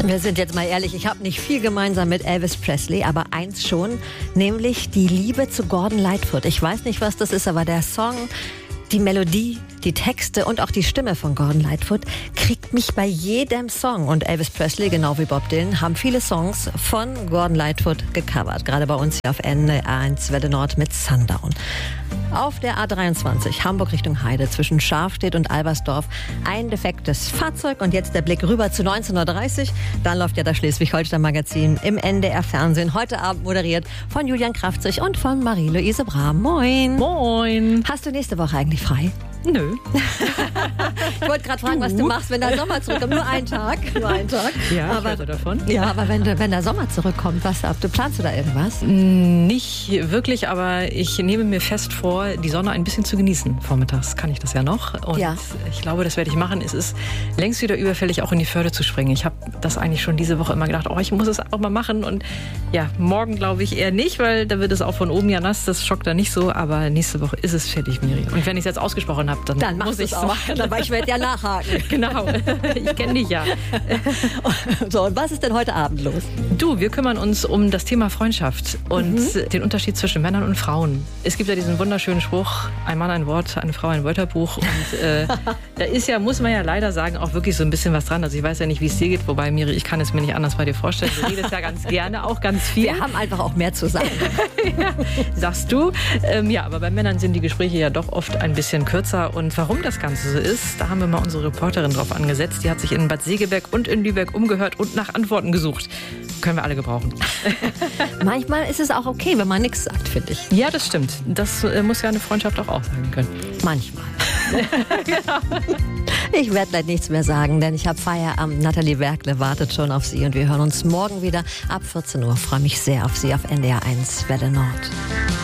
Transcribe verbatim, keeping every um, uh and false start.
Wir sind jetzt mal ehrlich, ich habe nicht viel gemeinsam mit Elvis Presley, aber eins schon, nämlich die Liebe zu Gordon Lightfoot. Ich weiß nicht, was das ist, aber der Song, die Melodie, die Texte und auch die Stimme von Gordon Lightfoot kriegt mich bei jedem Song. Und Elvis Presley, genau wie Bob Dylan, haben viele Songs von Gordon Lightfoot gecovert. Gerade bei uns hier auf N eins Welle Nord mit Sundown. Auf der A dreiundzwanzig, Hamburg Richtung Heide, zwischen Scharfstedt und Albersdorf, ein defektes Fahrzeug. Und jetzt der Blick rüber zu neunzehn Uhr dreißig. Dann läuft ja das Schleswig-Holstein-Magazin im N D R-Fernsehen. Heute Abend moderiert von Julian Krafzig und von Marie-Louise Brahm. Moin. Moin. Hast du nächste Woche eigentlich frei? Nö. Ich wollte gerade fragen, was du machst, wenn der Sommer zurückkommt. Nur einen Tag. Nur einen Tag. Ja, aber, ich höre davon. Ja, aber wenn, wenn der Sommer zurückkommt, was du, planst du da irgendwas? Nicht wirklich, aber ich nehme mir fest vor, die Sonne ein bisschen zu genießen. Vormittags kann ich das ja noch. Und ja. ich glaube, das werde ich machen. Es ist längst wieder überfällig, auch in die Förde zu springen. Ich habe das eigentlich schon diese Woche immer gedacht, oh, ich muss es auch mal machen. Und ja, morgen glaube ich eher nicht, weil da wird es auch von oben ja nass. Das schockt da nicht so. Aber nächste Woche ist es fertig, Miri. Und wenn ich es jetzt ausgesprochen habe, dann, dann muss ich es auch. machen. Aber ich werde ja nachhaken. Genau, ich kenne dich ja. So, und was ist denn heute Abend los? Du, wir kümmern uns um das Thema Freundschaft und mhm. den Unterschied zwischen Männern und Frauen. Es gibt ja diesen wunderschönen Spruch, ein Mann ein Wort, eine Frau ein Wörterbuch. Und äh, da ist ja, muss man ja leider sagen, auch wirklich so ein bisschen was dran. Also ich weiß ja nicht, wie es dir geht, wobei, Miri, ich kann es mir nicht anders bei dir vorstellen. Du redest ja ganz gerne, auch ganz viel. Wir haben einfach auch mehr zu sagen. Ja, sagst du. Ähm, ja, aber bei Männern sind die Gespräche ja doch oft ein bisschen kürzer. Und warum das Ganze so ist, da haben wir mal unsere Reporterin drauf angesetzt. Die hat sich in Bad Segeberg und in Lübeck umgehört und nach Antworten gesucht. Können wir alle gebrauchen. Manchmal ist es auch okay, wenn man nichts sagt, finde ich. Ja, das stimmt. Das äh, muss ja eine Freundschaft auch aussagen können. Manchmal. Genau. Ich werde gleich nichts mehr sagen, denn ich habe Feierabend. Nathalie Werkle wartet schon auf Sie und wir hören uns morgen wieder ab vierzehn Uhr. Ich freue mich sehr auf Sie auf N D R eins Welle Nord.